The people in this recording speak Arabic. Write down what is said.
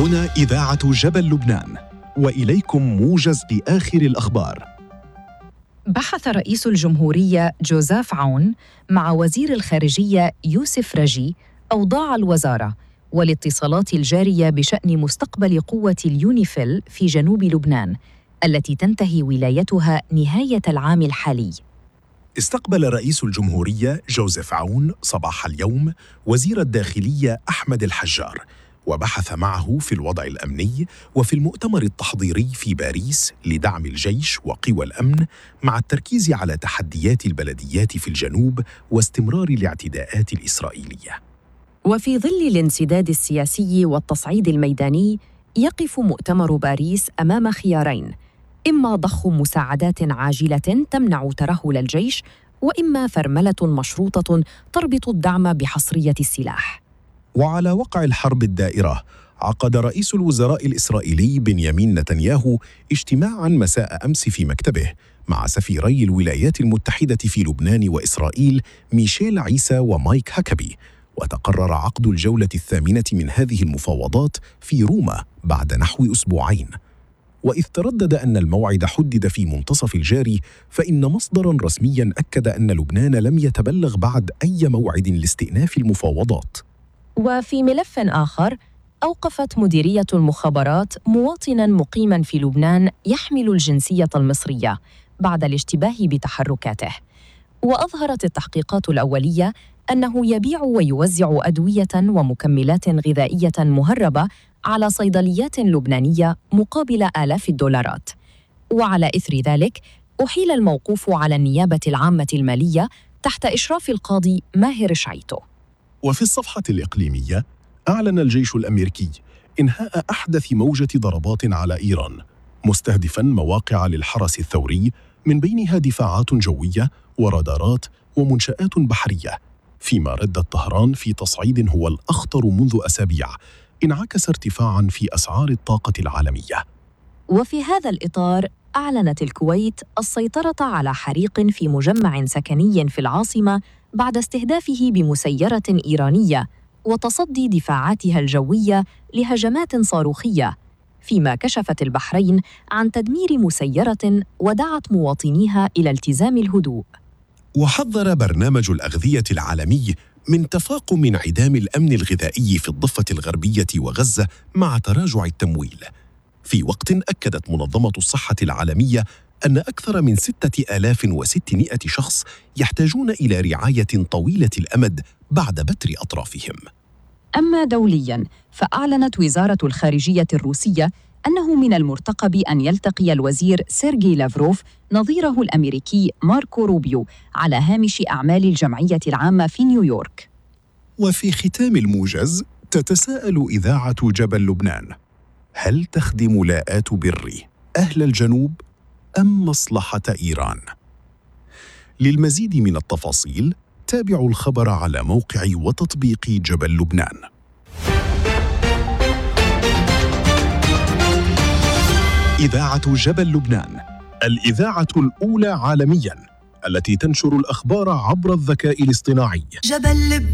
هنا إذاعة جبل لبنان، وإليكم موجز لآخر الأخبار. بحث رئيس الجمهورية جوزيف عون مع وزير الخارجية يوسف رجي أوضاع الوزارة والاتصالات الجارية بشأن مستقبل قوة اليونيفيل في جنوب لبنان التي تنتهي ولايتها نهاية العام الحالي. استقبل رئيس الجمهورية جوزيف عون صباح اليوم وزير الداخلية أحمد الحجار، وبحث معه في الوضع الأمني وفي المؤتمر التحضيري في باريس لدعم الجيش وقوى الأمن، مع التركيز على تحديات البلديات في الجنوب واستمرار الاعتداءات الإسرائيلية. وفي ظل الانسداد السياسي والتصعيد الميداني، يقف مؤتمر باريس أمام خيارين: إما ضخ مساعدات عاجلة تمنع ترهل الجيش، وإما فرملة مشروطة تربط الدعم بحصرية السلاح. وعلى وقع الحرب الدائرة، عقد رئيس الوزراء الإسرائيلي بنيامين نتنياهو اجتماعاً مساء أمس في مكتبه مع سفيري الولايات المتحدة في لبنان وإسرائيل ميشيل عيسى ومايك هاكابي، وتقرر عقد الجولة الثامنة من هذه المفاوضات في روما بعد نحو أسبوعين. وإذ تردد أن الموعد حدد في منتصف الجاري، فإن مصدراً رسمياً أكد أن لبنان لم يتبلغ بعد أي موعد لاستئناف المفاوضات. وفي ملف آخر، أوقفت مديرية المخابرات مواطناً مقيماً في لبنان يحمل الجنسية المصرية بعد الاشتباه بتحركاته. وأظهرت التحقيقات الأولية أنه يبيع ويوزع أدوية ومكملات غذائية مهربة على صيدليات لبنانية مقابل آلاف الدولارات. وعلى إثر ذلك، أحيل الموقوف على النيابة العامة المالية تحت إشراف القاضي ماهر شعيتو. وفي الصفحة الإقليمية، أعلن الجيش الأمريكي إنهاء أحدث موجة ضربات على إيران، مستهدفاً مواقع للحرس الثوري من بينها دفاعات جوية ورادارات ومنشآت بحرية، فيما ردت طهران في تصعيد هو الأخطر منذ أسابيع انعكس ارتفاعاً في أسعار الطاقة العالمية. وفي هذا الإطار، أعلنت الكويت السيطرة على حريق في مجمع سكني في العاصمة بعد استهدافه بمسيرة إيرانية وتصدي دفاعاتها الجوية لهجمات صاروخية، فيما كشفت البحرين عن تدمير مسيرة ودعت مواطنيها إلى التزام الهدوء. وحذر برنامج الأغذية العالمي من تفاقم انعدام الأمن الغذائي في الضفة الغربية وغزة مع تراجع التمويل، في وقت أكدت منظمة الصحة العالمية أن أكثر من 6600 شخص يحتاجون إلى رعاية طويلة الأمد بعد بتر أطرافهم. أما دولياً، فأعلنت وزارة الخارجية الروسية أنه من المرتقب أن يلتقي الوزير سيرجي لافروف نظيره الأمريكي ماركو روبيو على هامش أعمال الجمعية العامة في نيويورك. وفي ختام الموجز، تتساءل إذاعة جبل لبنان: هل تخدم لاءات بري أهل الجنوب أم مصلحة إيران؟ للمزيد من التفاصيل، تابعوا الخبر على موقع وتطبيق جبل لبنان. إذاعة جبل لبنان، الإذاعة الأولى عالمياً التي تنشر الأخبار عبر الذكاء الاصطناعي.